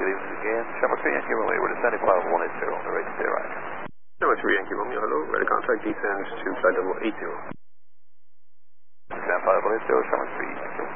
good evening again. Shamrock 3 Yankee Romeo with a 75-180 on the radio clear right. Shamrock 3 Yankee Romeo, hello. Ready contact descends to flight level 80. 75-180, Shamrock 3.